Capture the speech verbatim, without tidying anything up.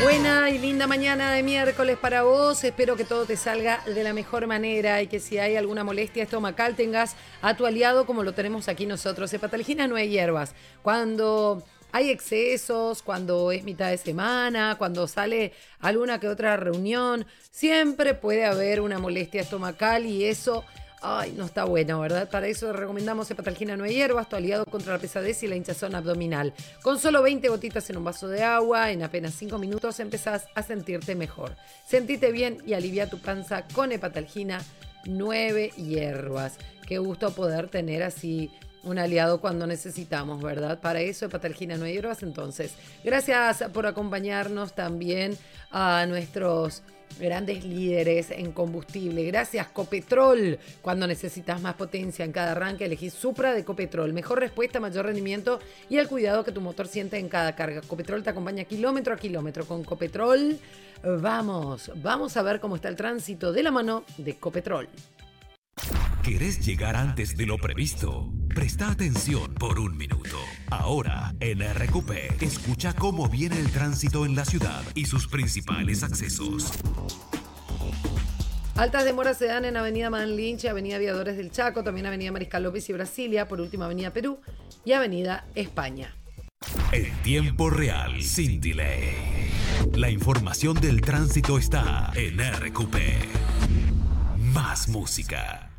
Buena y linda mañana de miércoles para vos. Espero que todo te salga de la mejor manera y que si hay alguna molestia estomacal tengas a tu aliado como lo tenemos aquí nosotros. Hepataligina no hay hierbas. Cuando hay excesos, cuando es mitad de semana, cuando sale alguna que otra reunión, siempre puede haber una molestia estomacal y eso... Ay, no está bueno, ¿verdad? Para eso recomendamos Hepataligina no hay hierbas, tu aliado contra la pesadez y la hinchazón abdominal. Con solo veinte gotitas en un vaso de agua, en apenas cinco minutos empezás a sentirte mejor. Sentite bien y alivia tu panza con Hepataligina nueve hierbas. Qué gusto poder tener así un aliado cuando necesitamos, ¿verdad? Para eso Hepataligina nueve hierbas. Entonces, gracias por acompañarnos también a nuestros grandes líderes en combustible. Gracias, Copetrol. Cuando necesitas más potencia en cada arranque, elegís Supra de Copetrol. Mejor respuesta, mayor rendimiento y el cuidado que tu motor siente en cada carga. Copetrol te acompaña kilómetro a kilómetro. Con Copetrol, vamos, vamos a ver cómo está el tránsito de la mano de Copetrol. ¿Querés llegar antes de lo previsto? Presta atención por un minuto. Ahora, en R Q P, escucha cómo viene el tránsito en la ciudad y sus principales accesos. Altas demoras se dan en Avenida Manlinche, Avenida Aviadores del Chaco, también Avenida Mariscal López y Brasilia, por último Avenida Perú y Avenida España. En tiempo real, sin delay. La información del tránsito está en R Q P. Más música.